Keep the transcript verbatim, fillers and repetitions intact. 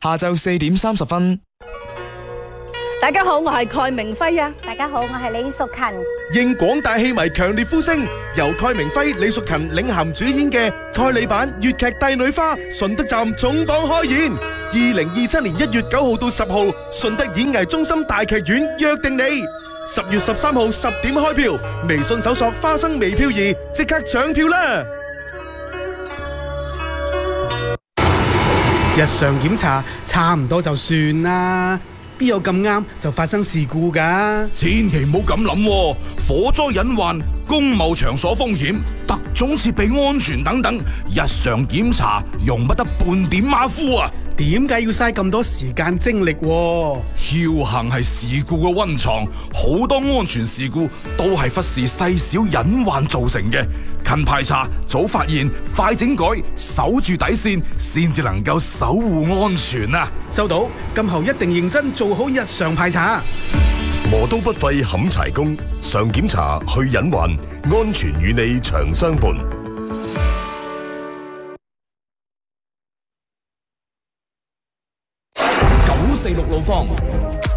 下晝四點三十分。 大家好，我係蓋明輝啊！ 大家好，我係李淑勤。 應廣大戲迷強烈呼聲，由蓋明輝、李淑勤領銜主演嘅蓋里版粵劇《帝女花》順德站總榜開演。二零二七年一月九號到十號，順德演藝中心大劇院約定你。十月十三號十點開票，微信搜索花生微漂兒，即刻搶票啦！ 日常檢查差唔多就算啦，邊有咁啱就發生事故㗎？ 千祈唔好咁諗，火災隱患、公務場所風險、特種設備安全等等，日常檢查容不得半點馬虎啊！ 點解要嘥咁多時間精力？ 僥倖係事故嘅溫床，好多安全事故都係忽視細小隱患造成嘅。勤排查、早發現、快整改，守住底線，先至能夠守護安全啊！ 收到，今後一定認真做好日常排查。 磨刀不廢冚柴工，常檢查去隱患，安全與你長相伴。 九四六路況。